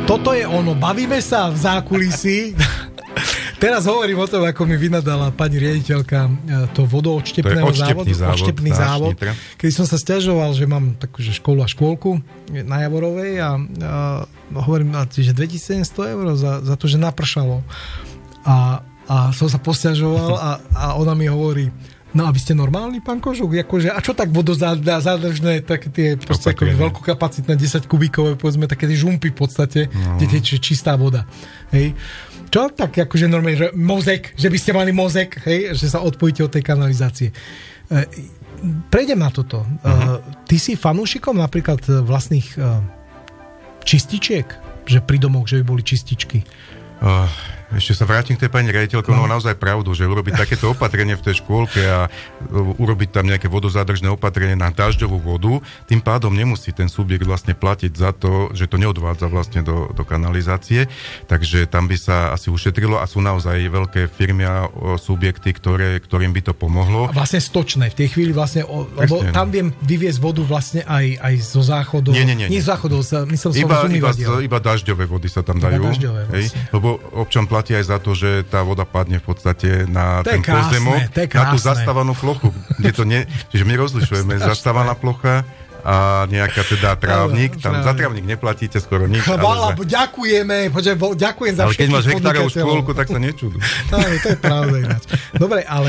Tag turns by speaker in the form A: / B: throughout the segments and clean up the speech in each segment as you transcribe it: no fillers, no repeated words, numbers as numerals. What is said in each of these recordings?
A: Toto je ono, bavíme sa v zákulisí. Teraz hovorím o tom, ako mi vynadala pani riaditeľka to vodoodštepného odštepný závod. Keď som sa sťažoval, že mám takú školu a škôlku na Javorovej a hovorím, že 2700 eur za to, že napršalo. A som sa posťažoval a ona mi hovorí, no a vy ste normálny, pán Kožuk? Akože, a čo tak vodozádržné, také tie proste ako veľkokapacitné 10 kubíkové, povedzme, také tie žumpy v podstate, kde tečie čistá voda. Hej. Čo tak akože normálne, že mozek, že by ste mali mozek, hej, že sa odpojíte od tej kanalizácie. Prejdem na toto. Ty si fanúšikom napríklad vlastných čističiek? Že pri domoch, že by boli čističky?
B: Ešte sa vrátim k tej pani riaditeľke, no naozaj pravdu, že urobiť takéto opatrenie v tej škôlke a urobiť tam nejaké vodozádržné opatrenie na dažďovú vodu, tým pádom nemusí ten subjekt vlastne platiť za to, že to neodvádza vlastne do kanalizácie, takže tam by sa asi ušetrilo a sú naozaj veľké firmy a subjekty, ktorým by to pomohlo.
A: A vlastne stočné, v tej chvíli vlastne, lebo tam viem vyviesť vodu vlastne aj zo záchodov. Nie z záchodov, myslel som z umývadiel.
B: Iba dažďové vody sa tam dajú. Lebo občan platí aj za to, že tá voda padne v podstate na ten pozemok, na tú zastávanú plochu. Čiže my rozlišujeme zastávaná plocha a nejaká teda trávnik. Tam za trávnik neplatíte skoro nič.
A: Chvála, ďakujeme, ďakujem za všetkých podnikateľov. Ale keď
B: máš hektárovú škôlku, tak sa nečuduj.
A: Áno, to je pravda ináč. Dobre, ale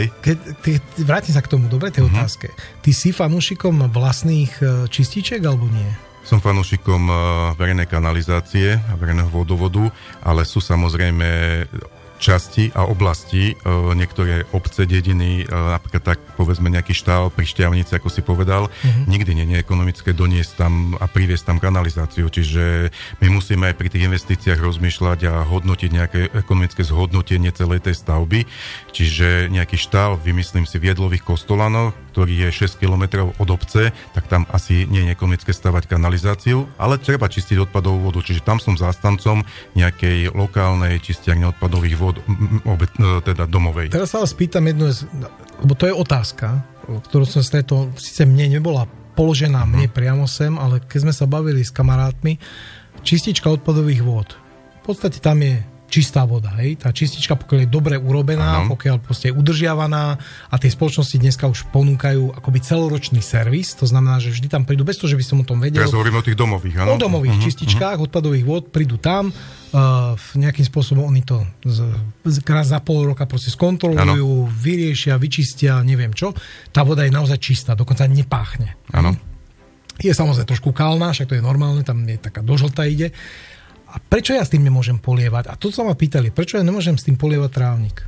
A: vrátim sa k tomu, dobre, tej otázke. Ty si fanúšikom vlastných čističek, alebo nie?
B: Som fanúšikom verejnej kanalizácie a verejného vodovodu, ale sú samozrejme časti a oblasti, niektoré obce, dediny, napríklad tak povedzme nejaký štál pri Šťavnici, ako si povedal, nikdy nie je ekonomické doniesť tam a priviesť tam kanalizáciu, čiže my musíme aj pri tých investíciách rozmýšľať a hodnotiť nejaké ekonomické zhodnotenie celej tej stavby, čiže nejaký štál, vymyslím si v Jedlových Kostolanoch, ktorý je 6 km od obce, tak tam asi nie je ekonomické stavať kanalizáciu, ale treba čistiť odpadovú vodu, čiže tam som zástancom nejakej lokálnej čistiarne odpadových vod, teda domovej.
A: Teraz sa vás pýtam jednu, lebo to je otázka, ktorú som stretol, síce mne nebola položená mne priamo sem, ale keď sme sa bavili s kamarátmi, čistička odpadových vôd. V podstate tam je čistá voda, hej? Tá čistička, pokiaľ je dobre urobená, pokiaľ proste je udržiavaná a tie spoločnosti dneska už ponúkajú akoby celoročný servis, to znamená, že vždy tam prídu, bez toho, že by som o tom vedel.
B: Teraz hovoríme o tých domových, áno?
A: O domových čističkách odpadových vôd, prídu tam, nejakým spôsobom oni to raz za pol roka proste skontrolujú, vyriešia, vyčistia, neviem čo. Tá voda je naozaj čistá, dokonca nepáchne.
B: Áno.
A: Je samozrejme trošku kalná, však to je normálne, tam je taká dožltá ide. A prečo ja s tým nemôžem polievať? A to sa ma pýtali, prečo ja nemôžem s tým polievať trávnik?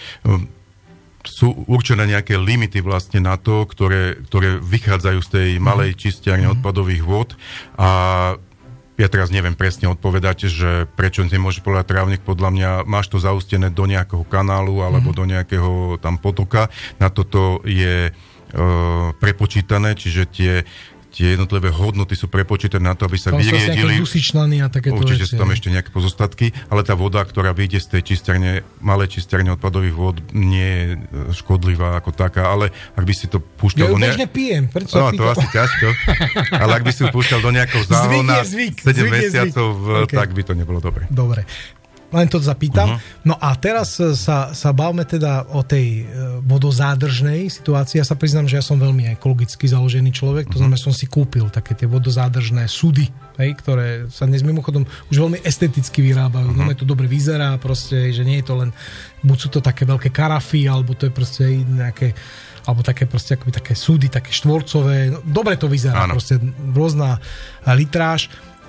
B: Sú určené nejaké limity vlastne na to, ktoré vychádzajú z tej malej čistiarne odpadových vôd a ja teraz neviem presne odpovedať, že prečo nemôžeš polievať trávnik, podľa mňa máš to zaustené do nejakého kanálu alebo do nejakého tam potoka. Na toto je prepočítané, čiže tie jednotlivé hodnoty sú prepočítané na to, aby sa vyriedili.
A: A takéto
B: určite
A: veci,
B: sú tam ešte nejaké pozostatky, ale tá voda, ktorá vyjde z tej čistiarne, malej čistiarne odpadových vôd, nie je škodlivá ako taká, ale ak by si to púšťal...
A: Ja ju bežne pijem.
B: No, to asi ťažko. Ale ak by si ju púšťal do nejakého záhona 7 mesiacov, tak by to nebolo dobre.
A: Dobre. Len to zapýtam. No a teraz sa bavme teda o tej vodozádržnej situácii. Ja sa priznám, že ja som veľmi ekologicky založený človek, to znamená, že som si kúpil také tie vodozádržné súdy, ktoré sa dnes mimochodom už veľmi esteticky vyrábajú. No to dobre vyzerá, proste, že nie je to len, buď sú to také veľké karafy, alebo to je proste nejaké, alebo také proste akoby také súdy, také štvorcové. No, dobre to vyzerá, proste rôzna litráž.